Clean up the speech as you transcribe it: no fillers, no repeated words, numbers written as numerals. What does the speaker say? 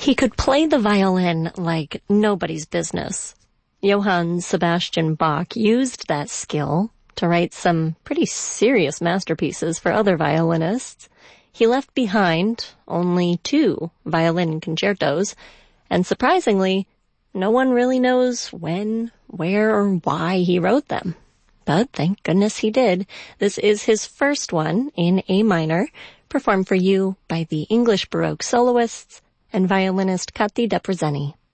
He could play the violin like nobody's business. Johann Sebastian Bach used that skill to write some pretty serious masterpieces for other violinists. He left behind only 2 violin concertos, and surprisingly, no one really knows when, where, or why he wrote them. But thank goodness he did. This is his first one in A minor, performed for you by the English Baroque soloists and violinist Kati Deprezeni.